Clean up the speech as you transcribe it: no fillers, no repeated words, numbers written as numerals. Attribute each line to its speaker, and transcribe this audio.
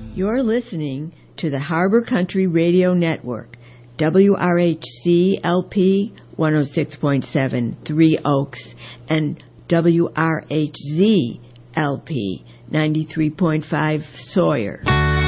Speaker 1: You're listening to the Harbor Country Radio Network, WRHC-LP 106.7 Three Oaks and WRHZ-LP 93.5 Sawyer.